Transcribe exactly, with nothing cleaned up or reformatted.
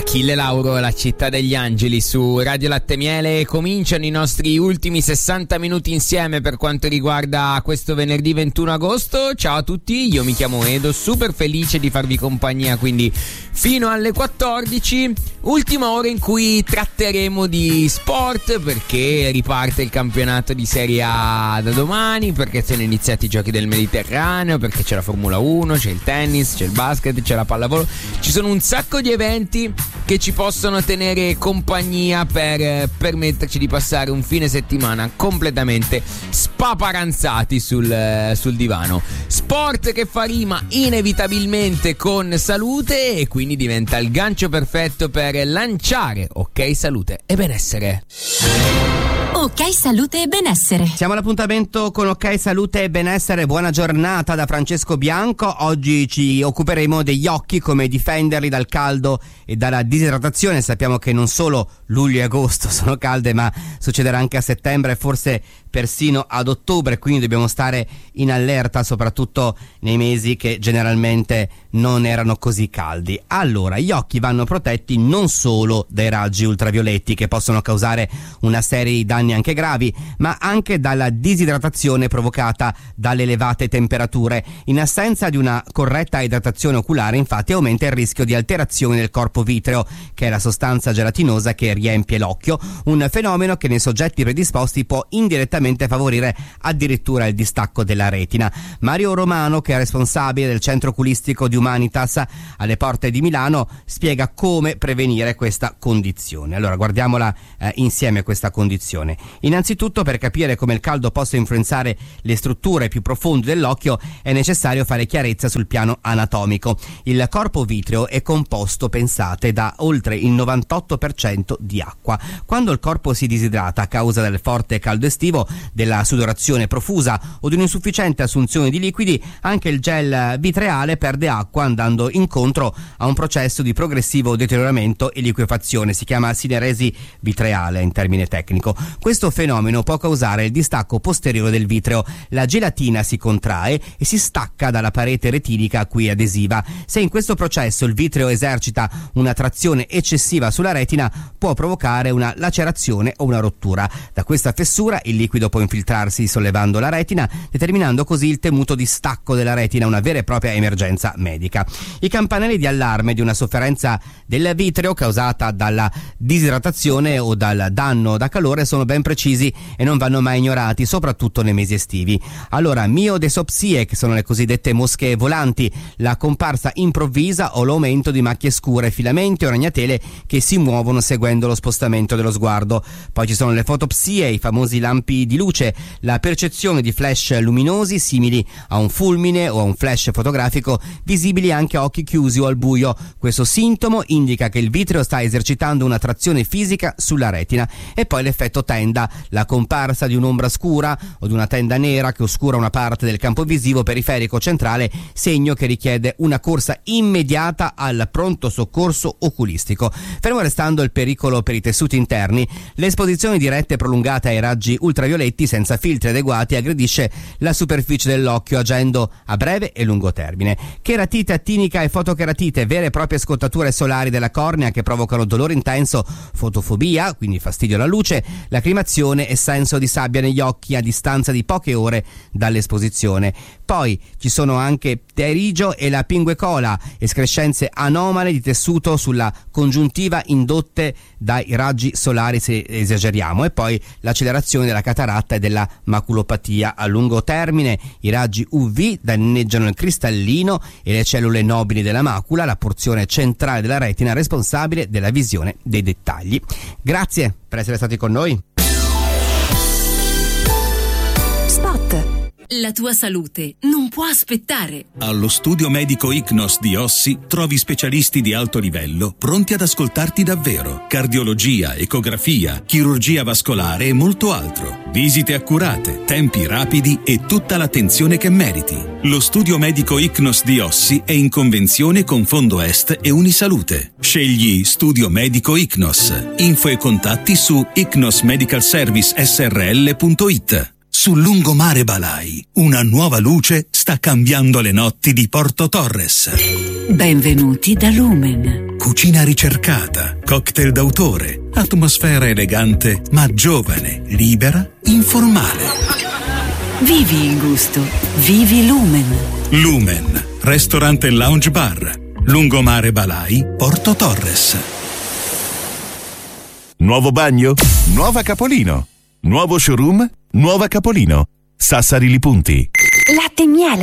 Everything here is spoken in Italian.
Achille Lauro, la città degli angeli su Radio Latte Miele. Cominciano i nostri ultimi sessanta minuti insieme per quanto riguarda questo venerdì ventuno agosto. Ciao a tutti, io mi chiamo Edo, super felice di farvi compagnia quindi fino alle quattordici. Ultima ora in cui tratteremo di sport, perché riparte il campionato di Serie A da domani, perché sono iniziati i giochi del Mediterraneo, perché c'è la Formula uno, c'è il tennis, c'è il basket, c'è la pallavolo. Ci sono un sacco di eventi che ci possono tenere compagnia per permetterci di passare un fine settimana completamente spaparanzati sul, sul divano. Sport che fa rima inevitabilmente con salute e quindi diventa il gancio perfetto per lanciare Ok Salute e Benessere. Ok Salute e Benessere. Siamo all'appuntamento con Ok Salute e Benessere. Buona giornata da Francesco Bianco. Oggi ci occuperemo degli occhi, come difenderli dal caldo e dalla disidratazione. Sappiamo che non solo luglio e agosto sono calde, ma succederà anche a settembre e forse persino ad ottobre, quindi dobbiamo stare in allerta soprattutto nei mesi che generalmente non erano così caldi. Allora, gli occhi vanno protetti non solo dai raggi ultravioletti che possono causare una serie di danni anche gravi, ma anche dalla disidratazione provocata dalle elevate temperature. In assenza di una corretta idratazione oculare, infatti, aumenta il rischio di alterazione del corpo vitreo, che è la sostanza gelatinosa che riempie l'occhio, un fenomeno che nei soggetti predisposti può indirettamente favorire addirittura il distacco della retina. Mario Romano, che è responsabile del centro oculistico di Humanitas alle porte di Milano, spiega come prevenire questa condizione. Allora, guardiamola eh, insieme questa condizione. Innanzitutto, per capire come il caldo possa influenzare le strutture più profonde dell'occhio, è necessario fare chiarezza sul piano anatomico. Il corpo vitreo è composto, pensate, da oltre il novantotto per cento di acqua. Quando il corpo si disidrata a causa del forte caldo estivo, della sudorazione profusa o di un'insufficiente assunzione di liquidi, anche il gel vitreale perde acqua, andando incontro a un processo di progressivo deterioramento e liquefazione. Si chiama sineresi vitreale in termine tecnico. Questo fenomeno può causare il distacco posteriore del vitreo. La gelatina si contrae e si stacca dalla parete retinica a cui è adesiva. Se in questo processo il vitreo esercita una trazione eccessiva sulla retina, può provocare una lacerazione o una rottura. Da questa fessura il liquido può infiltrarsi sollevando la retina, determinando così il temuto distacco della retina, una vera e propria emergenza medica. I campanelli di allarme di una sofferenza del vitreo causata dalla disidratazione o dal danno da calore sono ben precisi e non vanno mai ignorati, soprattutto nei mesi estivi. Allora, miodesopsie, che sono le cosiddette mosche volanti, la comparsa improvvisa o l'aumento di macchie scure, filamenti o ragnatele che si muovono seguendo lo spostamento dello sguardo. Poi ci sono le fotopsie, i famosi lampi di luce, la percezione di flash luminosi simili a un fulmine o a un flash fotografico, visibili anche a occhi chiusi o al buio. Questo sintomo indica che il vitreo sta esercitando una trazione fisica sulla retina. E poi l'effetto tenda, la comparsa di un'ombra scura o di una tenda nera che oscura una parte del campo visivo periferico centrale, segno che richiede una corsa immediata al pronto soccorso oculistico. Fermo restando il pericolo per i tessuti interni, l'esposizione diretta e prolungata ai raggi ultravioletti senza filtri adeguati aggredisce la superficie dell'occhio, agendo a breve e lungo termine. Cheratite attinica e fotocheratite, vere e proprie scottature solari della cornea che provocano dolore intenso, fotofobia, quindi fastidio alla luce, lacrimazione e senso di sabbia negli occhi a distanza di poche ore dall'esposizione. Poi ci sono anche pterigio e la pinguecola, escrescenze anomale di tessuto sulla congiuntiva indotte dai raggi solari se esageriamo, e poi l'accelerazione della cataratta e della maculopatia. A lungo termine i raggi U V danneggiano il cristallino e le cellule nobili della macula, la porzione centrale della retina responsabile della visione dei dettagli. Grazie per essere stati con noi. Spot. La tua salute non può aspettare. Allo studio medico Icnos di Ossi trovi specialisti di alto livello pronti ad ascoltarti davvero. Cardiologia, ecografia, chirurgia vascolare e molto altro. Visite accurate, tempi rapidi e tutta l'attenzione che meriti. Lo studio medico Icnos di Ossi è in convenzione con Fondo Est e Unisalute. Scegli Studio Medico Icnos. Info e contatti su icnos medical service s r l punto i t. Sul lungomare Balai, una nuova luce sta cambiando le notti di Porto Torres. Benvenuti da Lumen. cucina ricercata, cocktail d'autore, atmosfera elegante ma giovane, libera, informale. Vivi il gusto. Vivi Lumen. Lumen, ristorante e lounge bar. Lungomare Balai, Porto Torres. Nuovo bagno? Nuova Capolino. Nuovo showroom? Nuova Capolino. Sassari Li Punti. Latte miele.